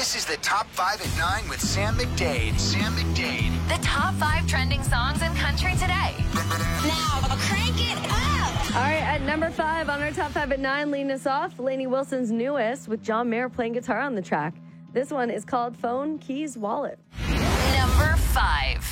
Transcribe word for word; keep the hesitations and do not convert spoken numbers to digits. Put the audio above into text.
This is the Top five at nine with Sam McDade. Sam McDade. The top five trending songs in country today. Now, crank it up! All right, at number five on our Top five at nine, leading us off, Lainey Wilson's newest with John Mayer playing guitar on the track. This one is called Phone, Keys, Wallet. Number five.